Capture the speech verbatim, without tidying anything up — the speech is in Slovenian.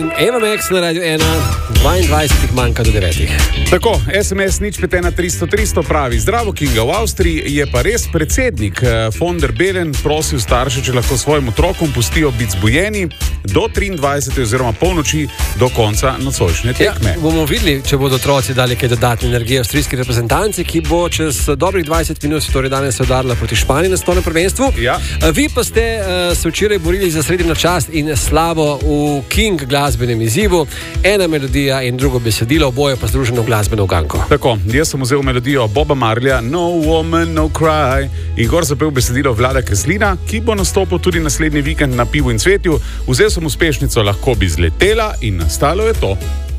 Eva Max na Radio ena, dvaindvajset manjka do devetih. Tako, es em es nič pet ena tristo tristo pravi: Zdravo, Kinga, v Avstriji je pa res predsednik von der Bellen prosil starše, če lahko svojim otrokom pustijo biti zbujeni do triindvajsete oziroma polnoči do konca nocojšnje tekme. Ja, bomo videli, če bodo otroci dali kaj dodatne energije avstrijski reprezentanci, ki bo čez dobrih dvajset minut, torej danes se udarila proti Španiji na stolnem prvenstvu. Ja. Vi pa ste uh, se včeraj borili za sredino čast in slavo v King glasbenem izzivu. Ena melodija in drugo besedilo, oboje pa združeno v glasbeno uganko. Tako, jaz sem vzel melodijo Boba Marleya No Woman, No Cry in gor zapel besedilo Vlada Kreslina, ki bo nastopil tudi naslednji vikend na Pivu in cvetju. Vzel sem uspešnico Lahko bi zletela in nastalo je to.